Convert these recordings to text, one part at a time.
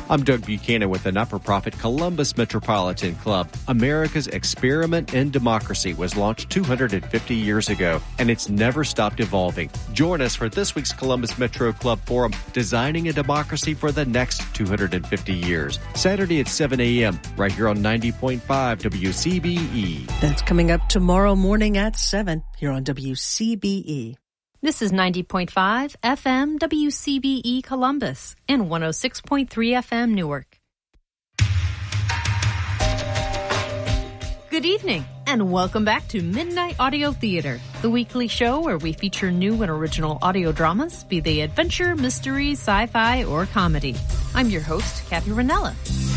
I'm Doug Buchanan with the not-for-profit Columbus Metropolitan Club. America's experiment in democracy was launched 250 years ago, and it's never stopped evolving. Join us for this week's Columbus Metro Club Forum, Designing a Democracy for the Next 250 Years. Saturday at 7 a.m., right here on 90.5 WCBE. That's coming up tomorrow morning at 7 here on WCBE. This is 90.5 FM WCBE Columbus and 106.3 FM Newark. Good evening and welcome back to Midnight Audio Theater, the weekly show where we feature new and original audio dramas, be they adventure, mystery, sci-fi, or comedy. I'm your host, Kathy Ranella.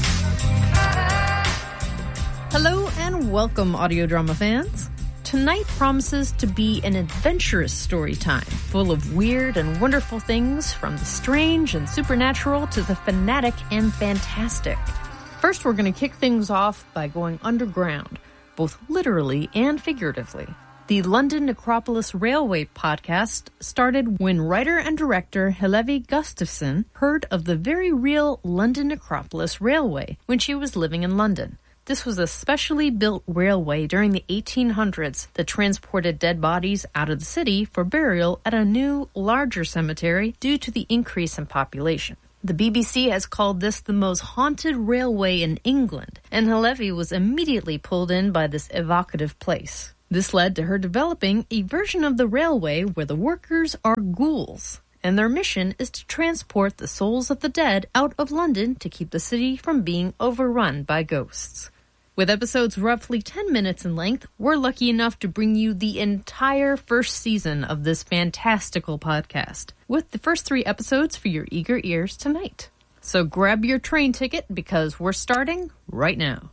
Hello and welcome, audio drama fans. Tonight promises to be an adventurous story time, full of weird and wonderful things, from the strange and supernatural to the fanatic and fantastic. First, we're going to kick things off by going underground, both literally and figuratively. The London Necropolis Railway podcast started when writer and director Hillevi Gustafsson heard of the very real London Necropolis Railway when she was living in London. This was a specially built railway during the 1800s that transported dead bodies out of the city for burial at a new, larger cemetery due to the increase in population. The BBC has called this the most haunted railway in England, and Hillevi was immediately pulled in by this evocative place. This led to her developing a version of the railway where the workers are ghouls, and their mission is to transport the souls of the dead out of London to keep the city from being overrun by ghosts. With episodes roughly 10 minutes in length, we're lucky enough to bring you the entire first season of this fantastical podcast, with the first 3 episodes for your eager ears tonight. So grab your train ticket because we're starting right now.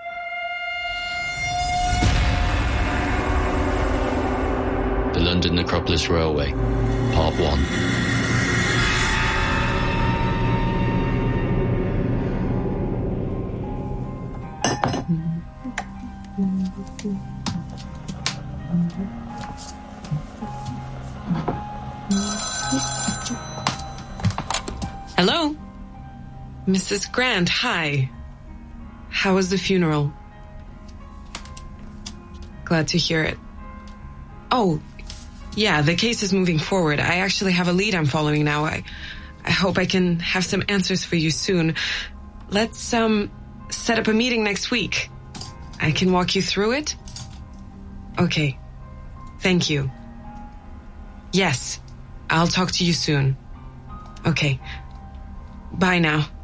The London Necropolis Railway, Part 1. Hello? Mrs. Grant, hi. How was the funeral? Glad to hear it. Oh, yeah, the case is moving forward. I actually have a lead I'm following now. I hope I can have some answers for you soon. Let's, set up a meeting next week. I can walk you through it? Okay. Thank you. Yes, I'll talk to you soon. Okay. Bye now.